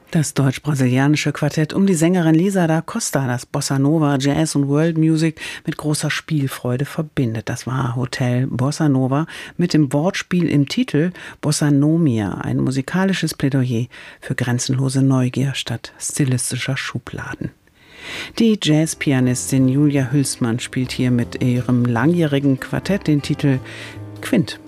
Das deutsch-brasilianische Quartett um die Sängerin Lisa da Costa, das Bossa Nova, Jazz und World Music mit großer Spielfreude verbindet. Das war Hotel Bossa Nova mit dem Wortspiel im Titel Bossanomia, ein musikalisches Plädoyer für grenzenlose Neugier statt stilistischer Schubladen. Die Jazzpianistin Julia Hülsmann spielt hier mit ihrem langjährigen Quartett den Titel Quint.